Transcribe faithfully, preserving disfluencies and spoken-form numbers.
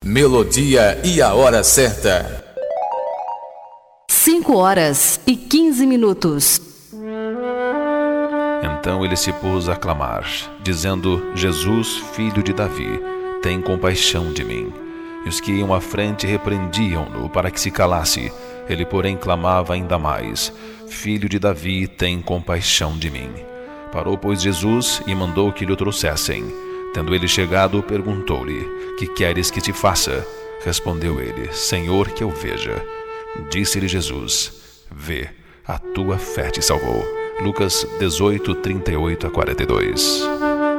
Melodia e a hora certa. Cinco horas e quinze minutos. Então ele se pôs a clamar, dizendo: Jesus, filho de Davi, tem compaixão de mim. E os que iam à frente repreendiam-no para que se calasse. Ele, porém, clamava ainda mais: Filho de Davi, tem compaixão de mim. Parou, pois, Jesus e mandou que lhe o trouxessem. Tendo ele chegado, perguntou-lhe: Que queres que te faça? Respondeu ele: Senhor, que eu veja. Disse-lhe Jesus: Vê, a tua fé te salvou. Lucas dezoito, trinta e oito a quarenta e dois.